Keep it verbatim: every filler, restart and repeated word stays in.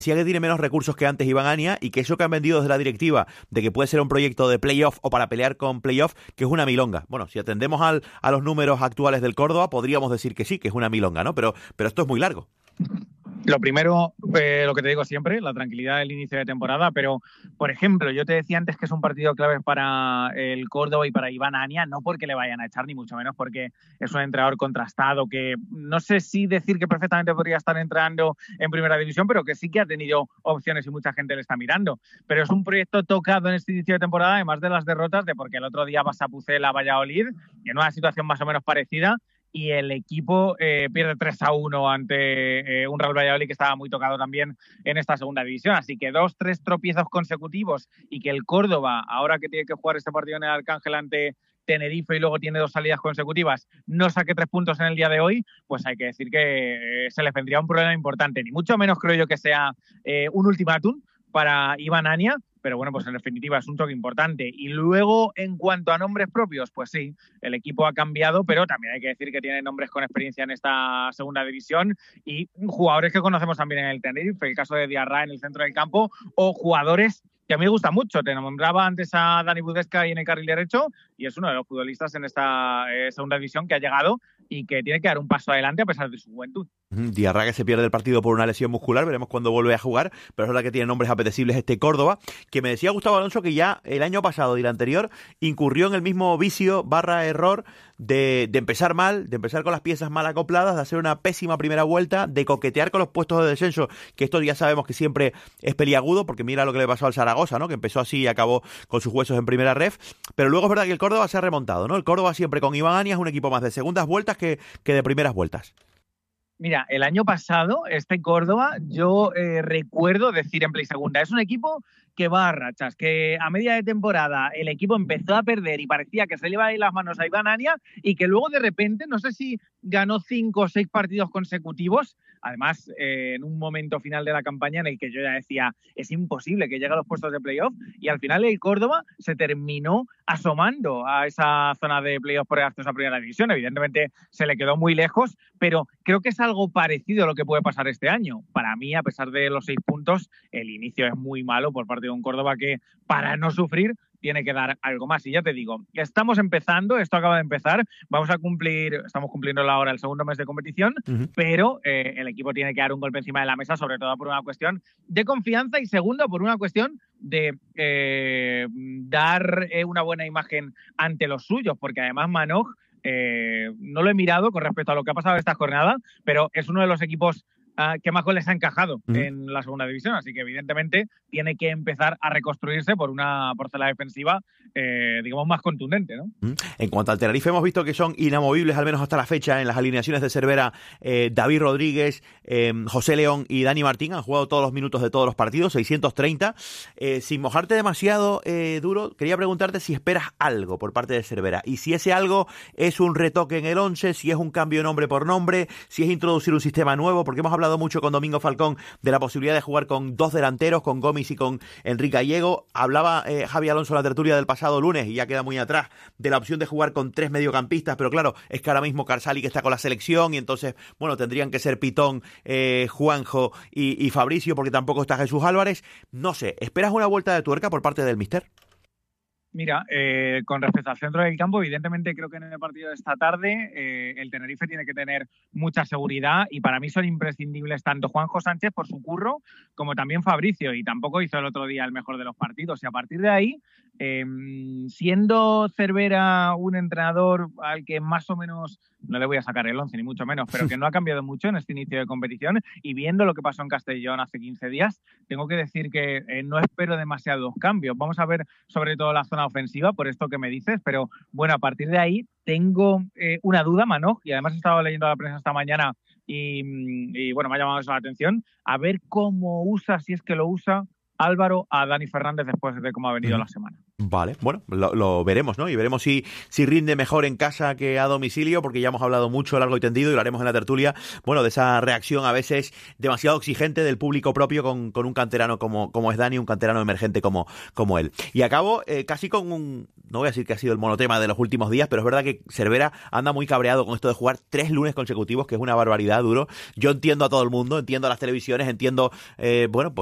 decía que tiene menos recursos que antes Iván Ania y que eso que han vendido desde la directiva de que puede ser un proyecto de playoff o para pelear con playoff, que es una milonga. Bueno, si atendemos al, a los números actuales del Córdoba, podríamos decir que sí, que es una milonga, ¿no? Pero, pero esto es muy largo. Lo primero, eh, lo que te digo siempre, la tranquilidad del inicio de temporada, pero, por ejemplo, yo te decía antes que es un partido clave para el Córdoba y para Iván Ania, no porque le vayan a echar, ni mucho menos porque es un entrenador contrastado que no sé si decir que perfectamente podría estar entrando en primera división, pero que sí que ha tenido opciones y mucha gente le está mirando. Pero es un proyecto tocado en este inicio de temporada, además de las derrotas, de porque el otro día vas a Pucela a Valladolid, en una situación más o menos parecida, y el equipo eh, pierde tres a uno ante eh, un Real Valladolid que estaba muy tocado también en esta segunda división. Así que dos, tres tropiezos consecutivos y que el Córdoba, ahora que tiene que jugar este partido en el Arcángel ante Tenerife y luego tiene dos salidas consecutivas, no saque tres puntos en el día de hoy, pues hay que decir que eh, se les vendría un problema importante. Ni mucho menos creo yo que sea eh, un ultimátum para Iván Ania, pero bueno, pues en definitiva es un toque importante. Y luego, en cuanto a nombres propios, pues sí, el equipo ha cambiado, pero también hay que decir que tiene nombres con experiencia en esta segunda división y jugadores que conocemos también en el Tenerife, el caso de Diarra en el centro del campo, o jugadores que a mí me gusta mucho. Te nombraba antes a Dani Budesca y en el carril derecho, y es uno de los futbolistas en esta eh, segunda división que ha llegado y que tiene que dar un paso adelante a pesar de su juventud. Diarra que se pierde el partido por una lesión muscular, veremos cuándo vuelve a jugar, pero es verdad que tiene nombres apetecibles este Córdoba, que me decía Gustavo Alonso que ya el año pasado y el anterior incurrió en el mismo vicio barra error de, de empezar mal, de empezar con las piezas mal acopladas, de hacer una pésima primera vuelta, de coquetear con los puestos de descenso, que esto ya sabemos que siempre es peliagudo, porque mira lo que le pasó al Zaragoza, ¿no? Que empezó así y acabó con sus huesos en primera ref, pero luego es verdad que el Córdoba se ha remontado, ¿no? El Córdoba siempre con Iván Ania es un equipo más de segundas vueltas que, que de primeras vueltas. Mira, el año pasado, este Córdoba, yo eh, recuerdo decir en Play Segunda, es un equipo que va a rachas, que a media de temporada el equipo empezó a perder y parecía que se le iba a ir las manos a Iván Ania y que luego de repente, no sé si ganó cinco o seis partidos consecutivos, además eh, en un momento final de la campaña en el que yo ya decía, es imposible que llegue a los puestos de playoff, y al final el Córdoba se terminó asomando a esa zona de playoff por el acceso a primera división. Evidentemente se le quedó muy lejos, pero creo que es algo parecido a lo que puede pasar este año. Para mí, a pesar de los seis puntos, el inicio es muy malo por parte de un Córdoba que, para no sufrir, tiene que dar algo más. Y ya te digo, estamos empezando, esto acaba de empezar, vamos a cumplir, estamos cumpliendo ahora el segundo mes de competición, uh-huh. pero eh, el equipo tiene que dar un golpe encima de la mesa, sobre todo por una cuestión de confianza y segundo, por una cuestión de eh, dar eh, una buena imagen ante los suyos, porque además Manoj, eh, no lo he mirado con respecto a lo que ha pasado esta jornada, pero es uno de los equipos Uh, que más goles ha encajado uh-huh. en la segunda división, así que evidentemente tiene que empezar a reconstruirse por una porcela defensiva eh, digamos más contundente, ¿no? Uh-huh. En cuanto al Tenerife, hemos visto que son inamovibles al menos hasta la fecha en las alineaciones de Cervera. eh, David Rodríguez, eh, José León y Dani Martín han jugado todos los minutos de todos los partidos, seiscientos treinta. Eh, sin mojarte demasiado, eh, Duro, quería preguntarte si esperas algo por parte de Cervera y si ese algo es un retoque en el once, si es un cambio nombre por nombre, si es introducir un sistema nuevo, porque hemos hablado hablado mucho con Domingo Falcón de la posibilidad de jugar con dos delanteros, con Gómez y con Enrique Gallego. Hablaba eh, Javi Alonso en la tertulia del pasado lunes, y ya queda muy atrás, de la opción de jugar con tres mediocampistas, pero claro, es que ahora mismo Carsali que está con la selección, y entonces, bueno, tendrían que ser Pitón, eh, Juanjo y, y Fabricio, porque tampoco está Jesús Álvarez. No sé, ¿esperas una vuelta de tuerca por parte del míster? Mira, eh, con respecto al centro del campo, evidentemente creo que en el partido de esta tarde eh, el Tenerife tiene que tener mucha seguridad, y para mí son imprescindibles tanto Juanjo Sánchez por su curro como también Fabricio, y tampoco hizo el otro día el mejor de los partidos. Y a partir de ahí, eh, siendo Cervera un entrenador al que más o menos, no le voy a sacar el once ni mucho menos, pero que no ha cambiado mucho en este inicio de competición, y viendo lo que pasó en Castellón hace quince días, tengo que decir que eh, no espero demasiados cambios. Vamos a ver sobre todo la zona ofensiva, por esto que me dices, pero bueno, a partir de ahí tengo eh, una duda, Manoj, y además he estado leyendo la prensa esta mañana y, y bueno, me ha llamado eso la atención, a ver cómo usa, si es que lo usa, Álvaro a Dani Fernández después de cómo ha venido uh-huh. la semana. Vale, bueno, lo, lo veremos, ¿no? Y veremos si, si rinde mejor en casa que a domicilio, porque ya hemos hablado mucho, largo y tendido, y lo haremos en la tertulia, bueno, de esa reacción a veces demasiado exigente del público propio con, con un canterano como, como es Dani, un canterano emergente como, como él. Y acabo eh, casi con un, no voy a decir que ha sido el monotema de los últimos días, pero es verdad que Cervera anda muy cabreado con esto de jugar tres lunes consecutivos, que es una barbaridad, duro. Yo entiendo a todo el mundo, entiendo a las televisiones, entiendo, eh, bueno, pues